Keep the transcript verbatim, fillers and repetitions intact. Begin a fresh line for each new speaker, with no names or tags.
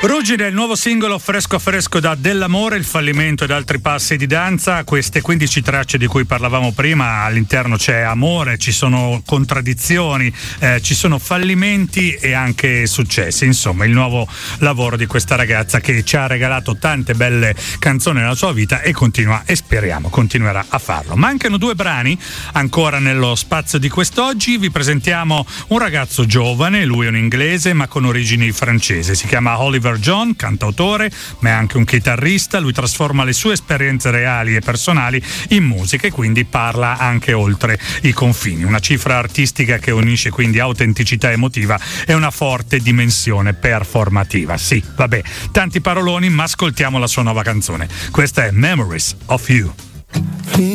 Ruggine, il nuovo singolo fresco fresco da Dell'amore, il fallimento ed altri passi di danza. Queste quindici tracce di cui parlavamo prima, all'interno c'è amore, ci sono contraddizioni, eh, ci sono fallimenti e anche successi. Insomma, il nuovo lavoro di questa ragazza che ci ha regalato tante belle canzoni nella sua vita e continua, e speriamo continuerà a farlo. Mancano due brani ancora nello spazio di quest'oggi. Vi presentiamo un ragazzo giovane, lui è un inglese ma con origini francesi, si chiama Oliver John, cantautore ma è anche un chitarrista. Lui trasforma le sue esperienze reali e personali in musica e quindi parla anche oltre i confini, una cifra artistica che unisce quindi autenticità emotiva e una forte dimensione performativa. Sì, vabbè, tanti paroloni, ma ascoltiamo la sua nuova canzone. Questa è Memories of You.